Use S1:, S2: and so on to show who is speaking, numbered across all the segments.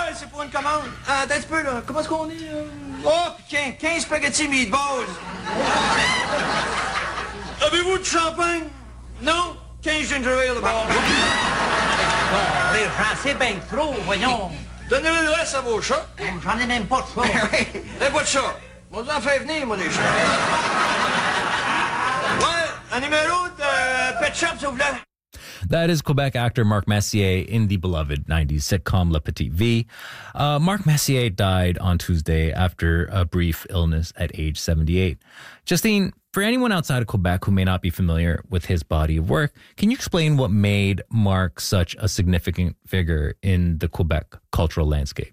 S1: c'est pour une commande. Attends un petit peu, là. Comment est-ce qu'on est, là? Oh, puis 15 spaghetti meatballs. Avez-vous du champagne? Non? 15 ginger ale, d'abord.
S2: Bon, les Français, ben trop, voyons.
S1: Donnez-le le reste à vos chats.
S2: J'en ai même pas de ça.
S1: T'as pas de chat. On vous en fait venir, moi, les chats. Ouais, un numéro de Pet Shop, s'il vous plaît.
S3: That is Quebec actor Marc Messier in the beloved 90s sitcom La Petite Vie. Marc Messier died on Tuesday after a brief illness at age 78. Justine, for anyone outside of Quebec who may not be familiar with his body of work, can you explain what made Marc such a significant figure in the Quebec cultural landscape?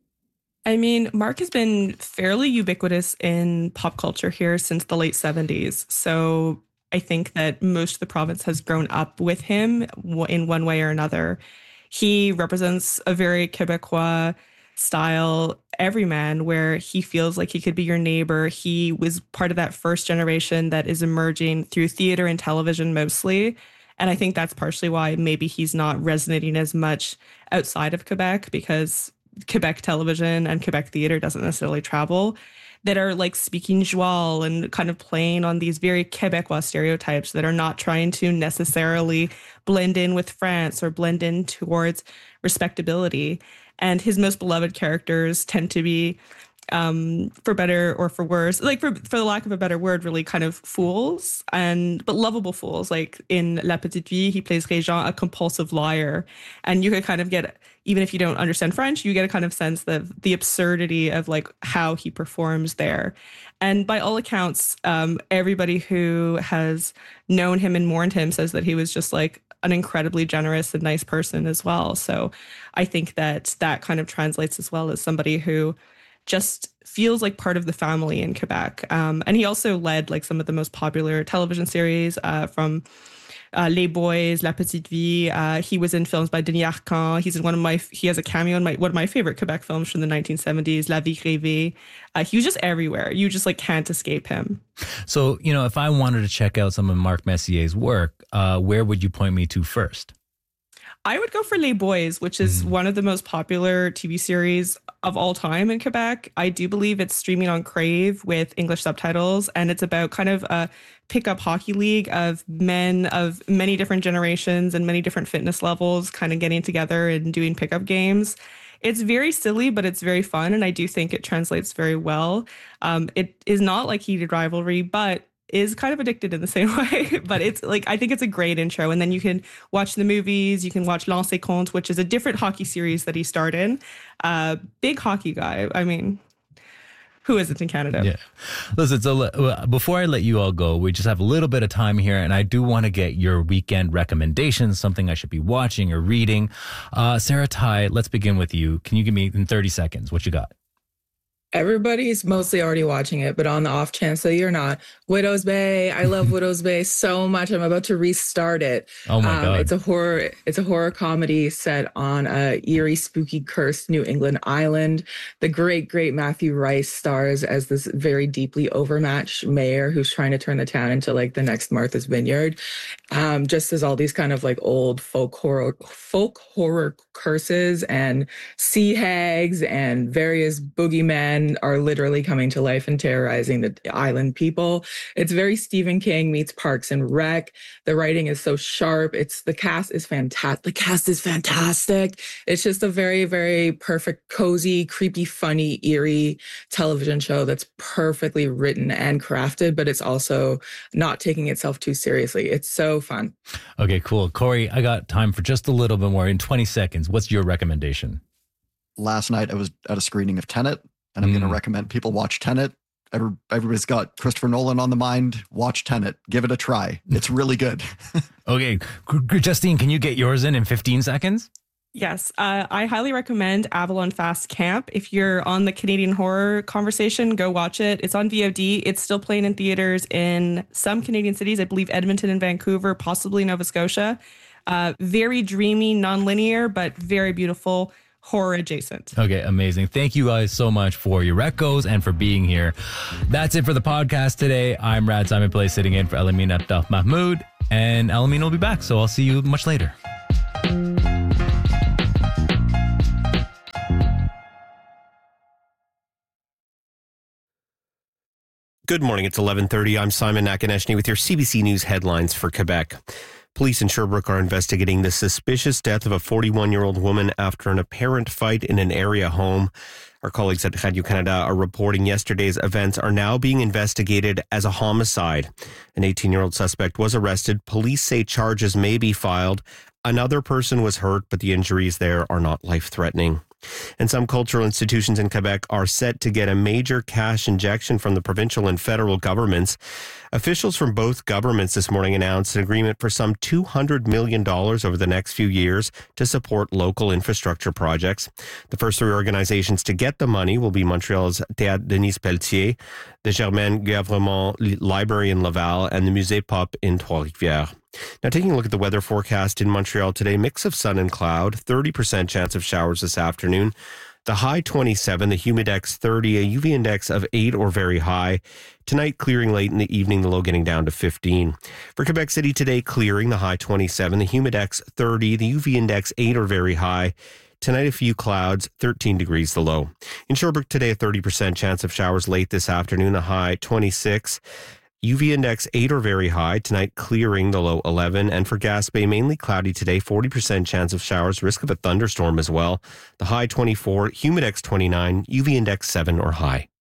S4: I mean, Marc has been fairly ubiquitous in pop culture here since the late 70s. So I think that most of the province has grown up with him in one way or another. He represents a very Quebecois style everyman where he feels like he could be your neighbor. He was part of that first generation that is emerging through theater and television mostly. And I think that's partially why maybe he's not resonating as much outside of Quebec, because Quebec television and Quebec theater doesn't necessarily travel, that are like speaking joual and kind of playing on these very Quebecois stereotypes that are not trying to necessarily blend in with France or blend in towards respectability. And his most beloved characters tend to be, for better or for worse, like for the lack of a better word, really kind of fools, but lovable fools. Like in La Petite Vie, he plays Régent, a compulsive liar. And you could kind of get, even if you don't understand French, you get a kind of sense of the absurdity of like how he performs there. And by all accounts, everybody who has known him and mourned him says that he was just like an incredibly generous and nice person as well. So I think that kind of translates as well as somebody who just feels like part of the family in Quebec. And he also led like some of the most popular television series from Les Boys, La Petite Vie. He was in films by Denis Arcand. He has a cameo in one of my favorite Quebec films from the 1970s, La Vie Rêvée. He was just everywhere. You just like can't escape him.
S3: So, if I wanted to check out some of Marc Messier's work, where would you point me to first?
S4: I would go for Les Boys, which is one of the most popular TV series of all time in Quebec. I do believe it's streaming on Crave with English subtitles, and it's about kind of a pickup hockey league of men of many different generations and many different fitness levels kind of getting together and doing pickup games. It's very silly, but it's very fun, and I do think it translates very well. It is not like heated rivalry, but is kind of addicted in the same way, but it's like, I think it's a great intro. And then you can watch the movies, you can watch Lancer Compte, which is a different hockey series that he starred in. Big hockey guy. I mean, who isn't in Canada?
S3: Yeah. Listen, so before I let you all go, we just have a little bit of time here, and I do want to get your weekend recommendations, something I should be watching or reading. Sarah Ty, let's begin with you. Can you give me in 30 seconds what you got?
S5: Everybody's mostly already watching it, but on the off chance that you're not, Widow's Bay. I love Widow's Bay so much. I'm about to restart it.
S3: Oh my God.
S5: It's a horror comedy set on a eerie, spooky, cursed New England island. The great Matthew Rice stars as this very deeply overmatched mayor who's trying to turn the town into like the next Martha's Vineyard. Just as all these kind of like old folk horror curses and sea hags and various boogeymen are literally coming to life and terrorizing the island people. It's very Stephen King meets Parks and Rec. The writing is so sharp. The cast is fantastic. It's just a very, very perfect, cozy, creepy, funny, eerie television show that's perfectly written and crafted, but it's also not taking itself too seriously. It's so fun.
S3: Okay, cool. Corey, I got time for just a little bit more. In 20 seconds, what's your recommendation?
S6: Last night I was at a screening of Tenet, and I'm going to recommend people watch Tenet. Everybody's got Christopher Nolan on the mind. Watch Tenet. Give it a try. It's really good.
S3: Okay. Justine, can you get yours in 15 seconds?
S4: Yes. I highly recommend Avalon Fast Camp. If you're on the Canadian horror conversation, go watch it. It's on VOD. It's still playing in theaters in some Canadian cities. I believe Edmonton and Vancouver, possibly Nova Scotia. Very dreamy, non-linear, but very beautiful. Horror adjacent.
S3: Okay, amazing. Thank you guys so much for your recos and for being here. That's it for the podcast today. I'm Rad Simon Play, sitting in for Elamin Abdel Mahmoud, and Elamin will be back, so I'll see you much later.
S7: Good morning. It's 11:30. I'm Simon Nakaneshny with your CBC News headlines for Quebec. Police in Sherbrooke are investigating the suspicious death of a 41-year-old woman after an apparent fight in an area home. Our colleagues at Radio-Canada are reporting yesterday's events are now being investigated as a homicide. An 18-year-old suspect was arrested. Police say charges may be filed. Another person was hurt, but the injuries there are not life-threatening. And some cultural institutions in Quebec are set to get a major cash injection from the provincial and federal governments. Officials from both governments this morning announced an agreement for some $200 million over the next few years to support local infrastructure projects. The first three organizations to get the money will be Montreal's Théâtre Denise Pelletier, the Germaine Guevremont Library in Laval, and the Musée Pop in Trois-Rivières. Now, taking a look at the weather forecast in Montreal today, mix of sun and cloud, 30% chance of showers this afternoon. The high 27, the humidex 30, a UV index of 8 or very high. Tonight, clearing late in the evening, the low getting down to 15. For Quebec City today, clearing, the high 27, the humidex 30, the UV index 8 or very high. Tonight, a few clouds, 13 degrees the low. In Sherbrooke today, a 30% chance of showers late this afternoon, the high 26. UV index 8 or very high. Tonight, clearing, the low 11. And for Gaspé, mainly cloudy today, 40% chance of showers, risk of a thunderstorm as well. The high 24, humidex 29, UV index 7 or high.